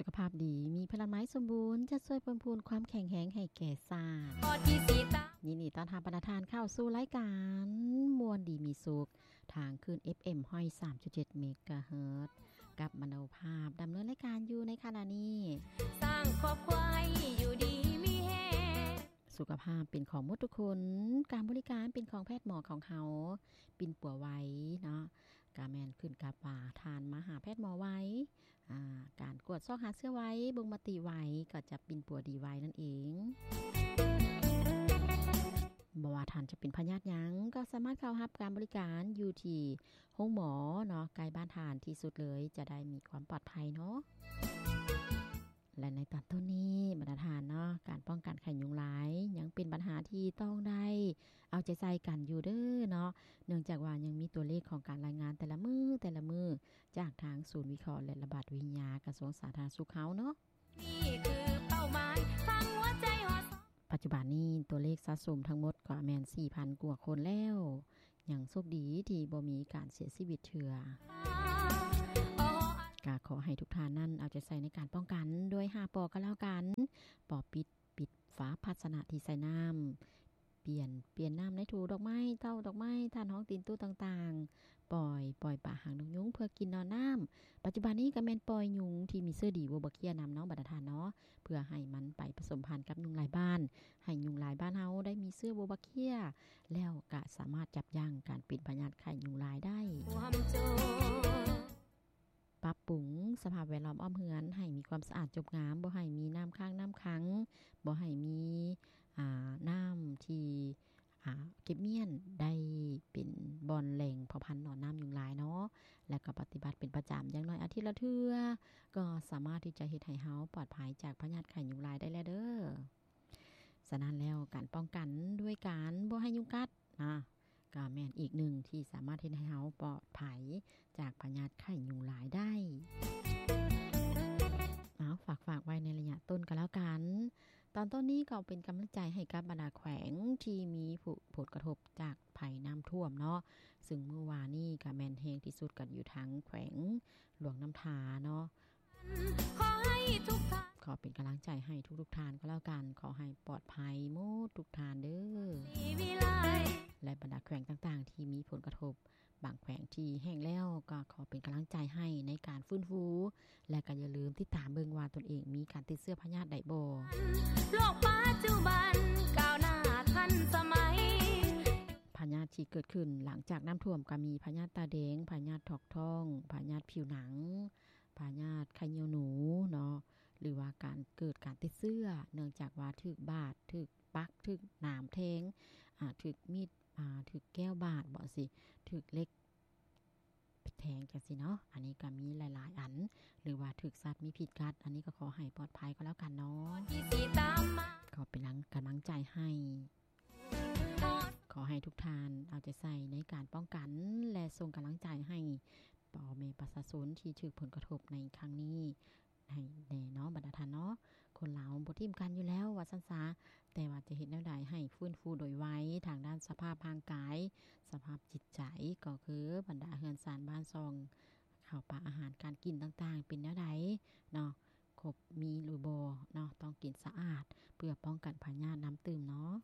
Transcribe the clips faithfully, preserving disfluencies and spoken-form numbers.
สุขภาพดีมีพลังไม้สมบูรณ์จะช่วยเพิ่มพูนความแข็งแรงให้แก่ซายินดีต้อนรับประธานเข้าสู่รายการมวลดีมีสุขทางคืน เอฟ เอ็ม ห้อย สามจุดเจ็ด เมกะเฮิรตซ์กับมโนภาพดำเนินรายการอยู่ในขณะนี้สร้างครอบครัวอยู่ดีมีแฮงสุขภาพเป็นของมุทุกคนการบริการเป็นของแพทย์หมอของเขาปิ่นปัวไว้เนาะกาแมนขึ้นกับว่าทานมาหาแพทย์หมอไว้การกวดซอกหาเสื้อไว้บ่งมติไว้ก็จะปิ่นปัวดีไว้นั่นเองบ่ว่าท่านจะเป็นพยาธิหยังก็สามารถเข้ารับการบริการอยู่ที่โรงหมอเนาะใกล้บ้านท่านที่สุดเลยจะได้มีความปลอดภัยเนาะและในตอนต้นนี้มาตรฐานเนาะการป้องกันไข้ยุงลายยังเป็นปัญหาที่ต้องได้เอาใจใส่กันอยู่เด้อเนาะเนื่องจากว่ายังมีตัวเลขของการรายงานแต่ละมือแต่ละมือจากทางศูนย์วิเคราะห์และระบาดวิทยากระทรวงสาธารณสุขเฮาเนาะนี่คือเป้าหมายฟังหัวใจฮอดปัจจุบันนี้ตัวเลขสะสมทั้งหมดก็แม่น สี่พัน กว่าคนแล้วยังโชคดีที่บ่มีการเสียชีวิตเทื่อก็ขอให้ทุกท่านนั้นเอาใจใส่ในการป้องกันด้วยห้าปอก็แล้วกันปอปิดปิดฝาภาชนะที่ใส่น้ำเปลี่ยนเปลี่ยนน้ำในถูดอกไม้เต้าดอกไม้ท่านห้องตีนตู้ต่างๆปล่อยปล่อยป่าหางนกยุงเพื่อกินนอนน้ำปัจจุบันนี้ก็แม่นปล่อยยุงที่มีเสื้อดีวัวบ่เคียน้ำเนาะบัดทานเนาะเพื่อให้มันไปผสมพันธุ์กับยุงลายบ้านให้ยุงลายบ้านเฮาได้มีเสื้อวัวบ่เคียแล้วก็สามารถจับยั้งการเป็นพยาธิไข้ยุงลายได้ปรับปรุงสภาพแวดล้อมอ้อมเฮือนให้มีความสะอาดจบงามบ่ให้มีน้ำค้างน้ำขังบ่ให้มีอ่าน้ำที่อ่าเก็บเมียนได้เป็นบ่อนแหล่งเผ่าพันธุ์หนอนน้ำยุงลายเนาะและก็ปฏิบัติเป็นประจำอย่างน้อยอาทิตย์ละเทื่อก็สามารถที่จะเฮ็ดให้เฮาปลอดภัยจากพยาธิไข้ยุงลายได้แล้วเด้อฉะนั้นแล้วการป้องกันด้วยการบ่ให้ยุงกัดนะก็แม่นอีกหนึ่งที่สามารถเฮ็ดให้เฮาปลอดภัยจากพยาธิไข้ยุงลายได้เอาฝากฝากไว้ในระยะต้นก็แล้วกันตอนต้นนี้ก็เป็นกำลังใจให้กับบรรดาแขวงที่มีผลกระทบจากภัยน้ำท่วมเนาะซึ่งเมื่อวานนี้ก็แม่นแฮงที่สุดก็อยู่ทั้งแขวงหลวงน้ำทาเนาะขอให้ทุกท่านขอเป็นกำลังใจให้ทุกๆท่านก็แล้วกันขอให้ปลอดภัยหมดทุกท่านเด้อและบรรดาแขวงต่างๆที่มีผลกระทบบางแขวงที่แห้งแล้วก็ขอเป็นกำลังใจให้ในการฟื้นฟูและก็อย่าลืมติดตามเบิ่งว่าตนเองมีการติดเชื้อพยาธิใดบ่โลกปัจจุบันก้าวหน้าทันสมัยพยาธิที่เกิดขึ้นหลังจากน้ำท่วมก็มีพยาธิตาแดงพยาธิถอกท้องพยาธิผิวหนังพยาธิไข้เหี่ยวหนูเนาะหรือว่าการเกิดการติดเชื้อเนื่องจากว่าถูกบาดถูกปักถูกหนามแทงอ่าถูกมีดอ่าถูกแก้วบาดบ่สิถูกเล็กแทงจังซี่เนาะอันนี้ก็มีหลายๆอันหรือว่าถูกสัตว์มีพิษกัดอันนี้ก็ขอให้ปลอดภัยก็แล้วกันเนาะขอเป็นกำลังใจให้ขอให้ทุกท่านเอาใจใส่ในการป้องกันและส่งกำลังใจให้พ่อแม่ประชาชนที่ถูกผลกระทบในครั้งนี้ให้แน่เนาะบรรดาท่านเนาะคนลาวบ่ทิ่มกันอยู่แล้วว่าซั่นซะแต่ว่าจะเฮ็ดแนวใดให้ฟื้นฟูโดยไวทางด้านสภาพร่างกายสภาพจิตใจก็คือบรรดาเรือนศาลบ้านซองข้าวปลาอาหารการกินต่างๆเป็นแนวใดเนาะครบมีหรือบ่เนาะต้องกินสะอาดเพื่อป้องกันพยาธิน้ำตื่มเนาะ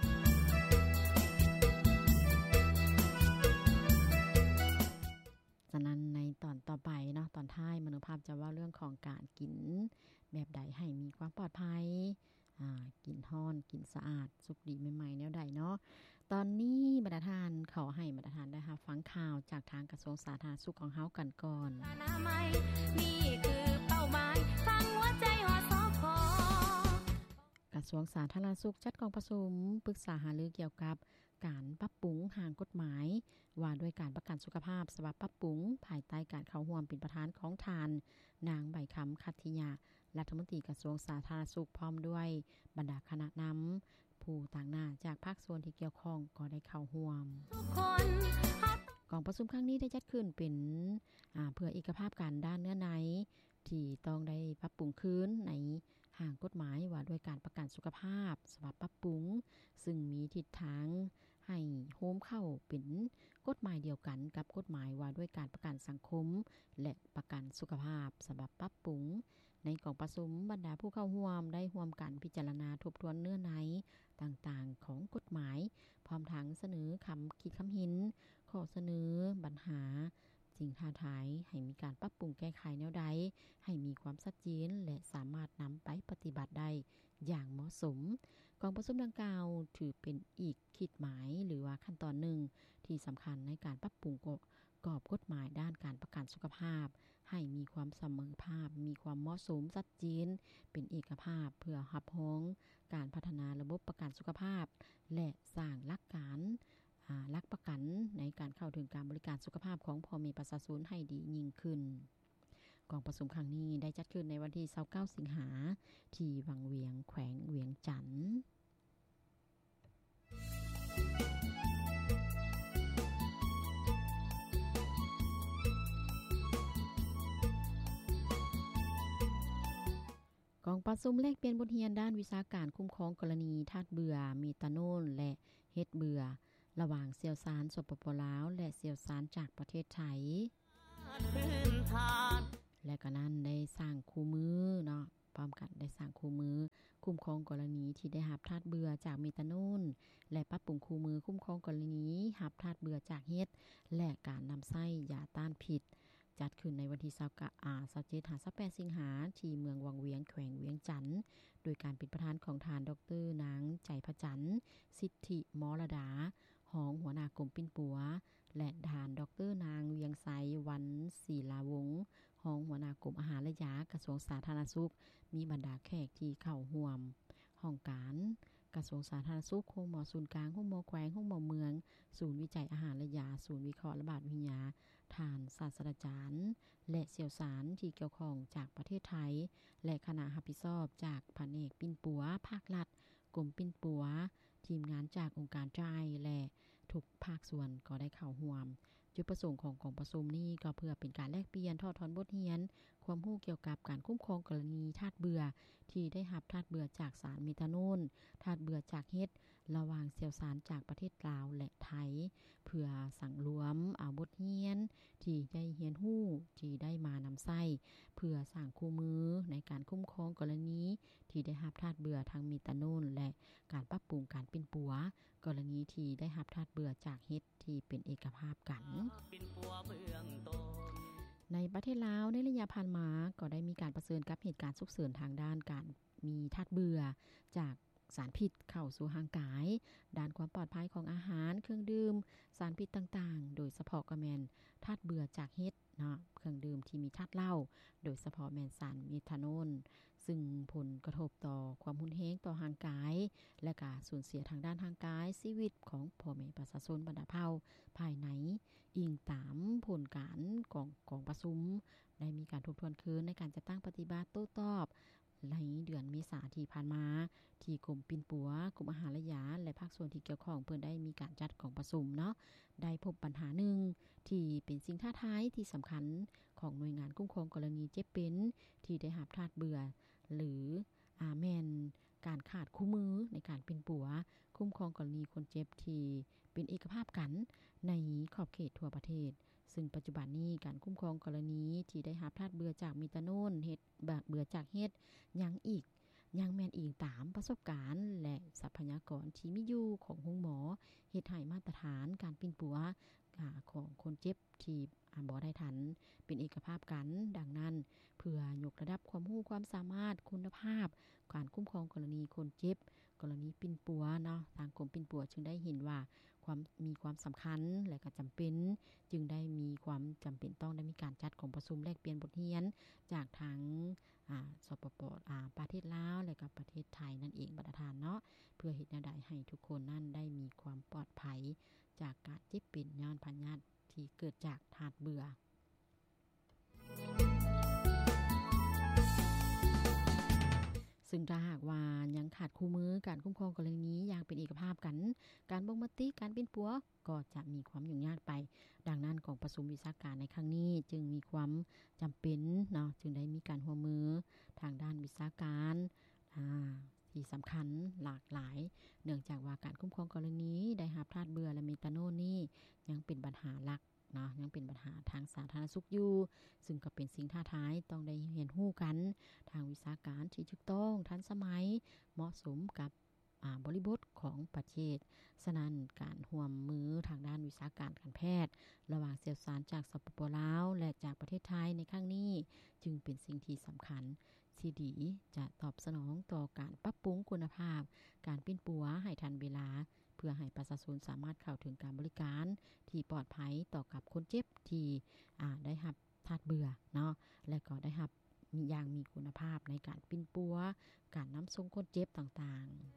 ฉะนั้นในตอนต่อไปเนาะตอนท้ายมโนภาพจะว่าเรื่องของการกินแบบใดให้มีความปลอดภัยอ่ากินฮ้อนกินสะอาดสุกดีใหม่ๆแนวใดเนาะตอนนี้บรรดาท่านขอให้บรรดาท่านได้รับฟังข่าวจากทางกระทรวงสาธารณสุขของเฮากันก่อนนี่คือเป้าหมายฟังหัวใจฮอดสคกระทรวงสาธารณสุขจัดกองประชุมปรึกษาหารือเกี่ยวกับการปรับปรุงทางกฎหมายว่าด้วยการประกันสุขภาพฉบับปรับปรุงภายใต้การเข้าร่วมเป็นประธานของทานนางใบคำคัทธิยารัฐมนตรีกระทรวงสาธารณสุขพร้อมด้วยบรรดาคณะนำผู้ต่างหน้าจากภาคส่วนที่เกี่ยวข้องก็ได้เข้าร่วมกองประชุมครั้งนี้ได้จัดขึ้นเป็นอ่าเพื่อเอกภาพการด้านเนื้อในที่ต้องได้ปรับปรุงคืนในห่างกฎหมายว่าด้วยการประกันสุขภาพฉบับปรับปรุงซึ่งมีทิศทางให้โฮมเข้าเป็นกฎหมายเดียวกันกับกฎหมายว่าด้วยการประกันสังคมและประกันสุขภาพสำหรับปรับปรุงในกองประชุมบรรดาผู้เข้าร่วมได้ร่วมกันพิจารณาทบทวนเนื้อในต่างๆของกฎหมายพร้อมทั้งเสนอคำคิดคำเห็นข้อเสนอปัญหาสิ่งท้าทายให้มีการปรับปรุงแก้ไขแนวใดให้มีความชัดเจนและสามารถนำไปปฏิบัติได้อย่างเหมาะสมกองประชุมดังกล่าวถือเป็นอีกคิดหมายหรือว่าขั้นตอนหนึ่งที่สำคัญในการปรับปรุงกรอบกฎหมายด้านการประกันสุขภาพให้มีความเสมอภาพมีความเหมาะสมชัดเจนเป็นเอกภาพเพื่อรับรองการพัฒนาระบบประกันสุขภาพและสร้างหลักการหลักประกันในการเข้าถึงการบริการสุขภาพของพ่อแม่ประชาชนให้ดียิ่งขึ้นกองประชุมครั้งนี้ได้จัดขึ้นในวันที่ยี่สิบเก้าสิงหาที่วังเวียงแขวงเวียงจันทน์กองประชุมแลกเปลี่ยนบทเรียนด้านวิชาการคุ้มครองกรณีทาสเบื่อเมทานอลและเฮ็ดเบื่อระหว่างเสี่ยวซานสปปลาวและเสี่ยวซานจากประเทศไทยและก็นั้นได้สร้างคู่มือเนาะพร้อมกันได้สร้างคู่มือคุ้มครองกรณีที่ได้รับทาสเบื่อจากเมทานอลและปรับปรุงคู่มือคุ้มครองกรณีรับทาสเบื่อจากเฮ็ดและการนำใช้ยาต้านพิษจัดขึ้นในวันที่ยี่สิบเก้าอ่ายี่สิบเจ็ด ยี่สิบแปดสิงหาที่เมืองวังเวียงแขวงเวียงจันทน์โดยการเป็นประธานของทานดรนางใจพระจันทร์สิทธิมรดารองหัวหน้ากรมปิ้นปัวและทานดรนางเวียงไซวันศิลาวงศ์รองหัวหน้ากรมอาหารและยากระทรวงสาธารณสุขมีบรรดาแขกที่เข้าร่วมห้องการกระทรวงสาธารณสุขโรงหมอศูนย์กลางโรงหมอแขวงโรงหมอเมืองศูนย์วิจัยอาหารและยาศูนย์วิเคราะห์ระบาดวิทยาทานศาสตราจารย์และเสี่ยวสารที่เกี่ยวข้องจากประเทศไทยและคณะรับผิดชอบจากแผนกปิ้นปัวภาครัฐกรมปิ้นปัวทีมงานจากองค์การจ่ายและทุกภาคส่วนก็ได้เข้าร่วมจุดประสงค์ของกองประชุมนี้ก็เพื่อเป็นการแลกเปลี่ยนทอดถอนบทเรียนความรู้เกี่ยวกับการคุ้มครองกรณีทาสเบื่อที่ได้รับทาสเบื่อจากสารเมทานอลทาสเบื่อจากเฮ็ดระหว่างเสี่ยวสารจากประเทศลาวและไทยเพื่อสังรวมเอาบทเรียนที่ได้เรียนรู้ที่ได้มานำใช้เพื่อสร้างคู่มือในการคุ้มครองกรณีที่ได้รับทาสเบื่อทางเมทานอลและการปรับปรุงการเป็นปัวกรณีที่ได้รับทาสเบื่อจากเฮ็ดที่เป็นเอกภาพกันในประเทศลาวในระยะผ่านมาก็ได้มีการประเสริญกับเหตุการณ์ฉุกเฉินทางด้านการมีทาสเบื่อจากสารพิษเข้าสู่ร่างกายด้านความปลอดภัยของอาหารเครื่องดื่มสารพิษต่างๆโดยเฉพาะก็แม่นทาสเบื่อจากเฮ็ดเนาะเครื่องดื่มที่มีธาตุเหล้าโดยเฉพาะแม่นสารเมทานอลซึ่งผลกระทบต่อความรุนแรงต่อร่างกายและก็สูญเสียทางด้านทางกายชีวิตของพ่อแม่ประชาชนบรรดาเผ่าภายในอิงตามผลการของกองประชุมได้มีการทบทวนคืนในการจัดตั้งปฏิบัติโต้ตอบในเดือนเมษายนที่ผ่านมาที่กรมปิ้นปัวกรมอาหารและยาและภาคส่วนที่เกี่ยวข้องเพิ่นได้มีการจัดกองประชุมเนาะได้พบปัญหาหนึ่งที่เป็นสิ่งท้าทายที่สำคัญของหน่วยงานคุ้มครองกรณีเจ็บเป็นที่ได้รับทาสเบื่อหรืออาแมนการขาดคู่มือในการเป็นปัวคุ้มครองกรณีคนเจ็บที่เป็นเอกภาพกันในขอบเขตทั่วประเทศซึ่งปัจจุบันนี้การคุ้มครองกรณีที่ได้รับทาสเบื่อจากเมทานอลเฮ็ดเบื่อจากเฮ็ดยังอีกยังแม่นอิงตามประสบการณ์และทรัพยากรที่มีอยู่ของโรงหมอเฮ็ดให้มาตรฐานการปิ้นปัวของคนเจ็บที่บ่ได้ทันเป็นเอกภาพกันดังนั้นเพื่อยกระดับความรู้ความสามารถคุณภาพการคุ้มครองกรณีคนเจ็บกรณีปิ้นปัวเนาะทางกรมปิ้นปัวจึงได้เห็นว่าความมีความสำคัญและก็จำเป็นจึงได้มีความจำเป็นต้องได้มีการจัดของประชุมแลกเปลี่ยนบทเรียนจากทางอ่าสปปอ่าประเทศลาวและก็ประเทศไทยนั่นเองบรรดาเนาะเพื่อเฮ็ดแนวใดให้ทุกคนนั้นได้มีความปลอดภัยจากการเจ็บเป็นย้อนพยาธิที่เกิดจากทาสเบื่อซึ่งถ้าหากว่ายังขาดคู่มือการคุ้มครองกรณีอย่างเป็นเอกภาพกันการบ่งมติการเป็นปัวก็จะมีความยุ่งยากไปดังนั้นกองประชุมวิชาการในครั้งนี้จึงมีความจำเป็นเนาะจึงได้มีการร่วมมือทางด้านวิชาการอ่าที่ที่สำคัญหลากหลายเนื่องจากว่าการคุ้มครองกรณีได้รับธาตุเบื่อและเมตาโนนนี่ยังเป็นปัญหาหลักเนาะยังเป็นปัญหาทางสาธารณสุขอยู่ซึ่งก็เป็นสิ่งท้าทายต้องได้เรียนรู้กันทางวิชาการที่ถูกต้องทันสมัยเหมาะสมกับอ่าบริบทของประเทศฉะนั้นการร่วมมือทางด้านวิชาการการแพทย์ระหว่างเชี่ยวชาญจากสปป.ลาวและจากประเทศไทยในครั้งนี้จึงเป็นสิ่งที่สำคัญที่ดีจะตอบสนองต่อการปรับปรุงคุณภาพการปิ้นปัวให้ทันเวลาเพื่อให้ประชาชนสามารถเข้าถึงการบริการที่ปลอดภัยต่อกับคนเจ็บที่อ่าได้รับธาตุเบื่อเนาะและก็ได้รับอย่างมีคุณภาพในการปิ้นปัวการนำส่งคนเจ็บต่างๆ